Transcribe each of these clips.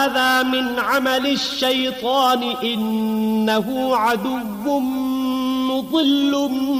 هذا من عمل الشيطان إنه عدو مضل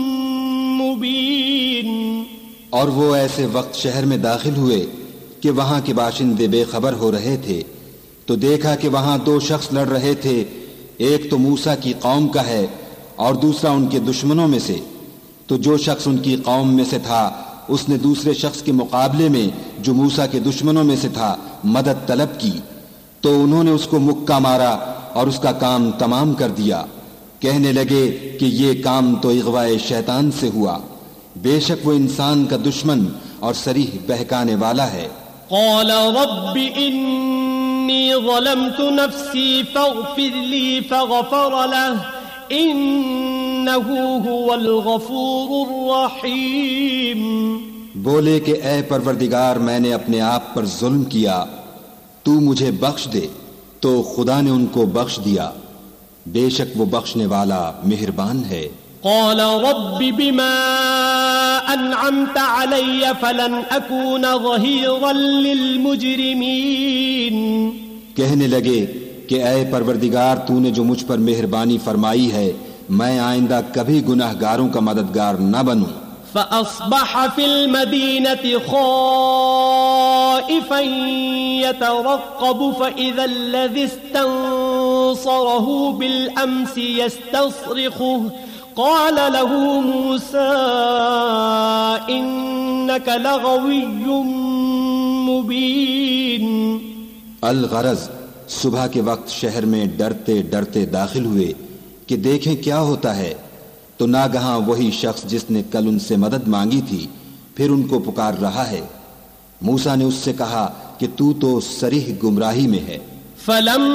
مبين. اور وہ ایسے وقت شہر میں داخل ہوئے کہ وہاں کے باشندے بے خبر ہو رہے تھے تو دیکھا کہ وہاں دو شخص لڑ رہے تھے، ایک تو موسیٰ کی قوم کا ہے اور دوسرا ان کے دشمنوں میں سے. تو جو شخص ان کی قوم میں سے تھا اس نے دوسرے شخص کے مقابلے میں جو موسیٰ کے دشمنوں میں سے تھا مدد طلب کی، تو انہوں نے اس کو مکہ مارا اور اس کا کام تمام کر دیا. کہنے لگے کہ یہ کام تو اغوائے شیطان سے ہوا، بے شک وہ انسان کا دشمن اور صریح بہکانے والا ہے. قال رب انی ظلمت نفسی فاغفر لی فغفر له انه هو الغفور الرحیم. بولے کہ اے پروردگار میں نے اپنے آپ پر ظلم کیا، تو مجھے بخش دے. تو خدا نے ان کو بخش دیا، بے شک وہ بخشنے والا مہربان ہے. قال رب بما انعمت علی فلن اکون ظہیرا للمجرمین. کہنے لگے کہ اے پروردگار تو نے جو مجھ پر مہربانی فرمائی ہے میں آئندہ کبھی گناہ گاروں کا مددگار نہ بنوں. فأصبح في المدينة خائفا يترقب فإذا الذي استنصره بالأمس يستصرخه قال له موسى إنك لغوي مبين. الغرض صبح کے وقت شہر میں ڈرتے ڈرتے داخل ہوئے کہ دیکھیں کیا ہوتا ہے، تو ناگہاں وہی شخص جس نے کل ان سے مدد مانگی تھی پھر ان کو پکار رہا ہے. موسیٰ نے اس سے کہا کہ تو صریح گمراہی میں ہے.